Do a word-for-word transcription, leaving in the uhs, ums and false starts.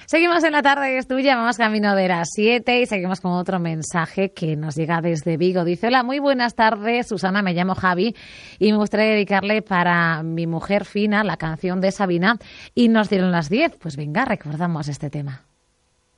Seguimos en la tarde que es tuya, vamos camino de las siete y seguimos con otro mensaje que nos llega desde Vigo. Dice, hola, muy buenas tardes, Susana, me llamo Javi y me gustaría dedicarle para mi mujer Fina la canción de Sabina y nos dieron las diez. Pues venga, recordamos este tema.